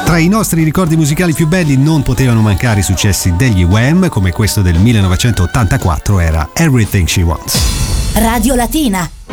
Tra i nostri ricordi musicali più belli non potevano mancare i successi degli Wham, come questo del 1984 era Everything She Wants. Radio Latina,